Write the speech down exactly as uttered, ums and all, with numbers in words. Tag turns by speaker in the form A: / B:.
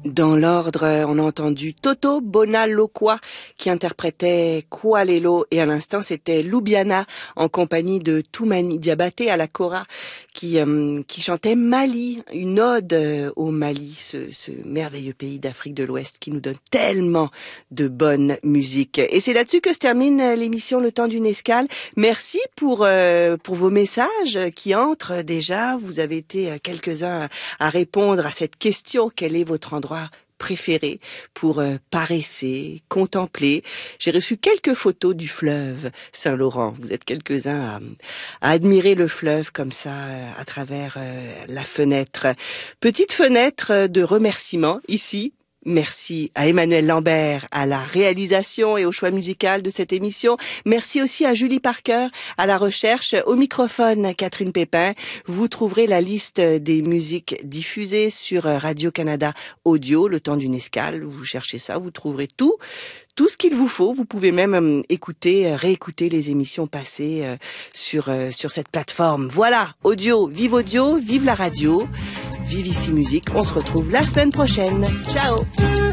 A: Dans l'ordre, on a entendu Toto Bonaloqua qui interprétait Kualelo et à l'instant c'était Lubiana en compagnie de Toumani Diabaté à la Kora qui euh, qui chantait Mali, une ode au Mali, ce, ce merveilleux pays d'Afrique de l'Ouest qui nous donne tellement de bonne musique. Et c'est là-dessus que se termine l'émission Le Temps d'une escale. Merci pour euh, pour vos messages qui entrent déjà. Vous avez été quelques-uns à répondre à cette question: quel est votre endroit préféré pour euh, paresser, contempler. J'ai reçu quelques photos du fleuve Saint-Laurent. Vous êtes quelques-uns à, à admirer le fleuve comme ça euh, à travers euh, la fenêtre. Petite fenêtre de remerciements ici. Merci à Emmanuel Lambert à la réalisation et au choix musical de cette émission. Merci aussi à Julie Parker à la recherche. Au microphone, Catherine Pépin. Vous trouverez la liste des musiques diffusées sur Radio-Canada Audio, Le Temps d'une escale. Vous cherchez ça, vous trouverez tout. Tout ce qu'il vous faut. Vous pouvez même euh, écouter, euh, réécouter les émissions passées euh, sur euh, sur cette plateforme. Voilà, audio, vive audio, vive la radio, vive ici musique. On se retrouve la semaine prochaine. Ciao.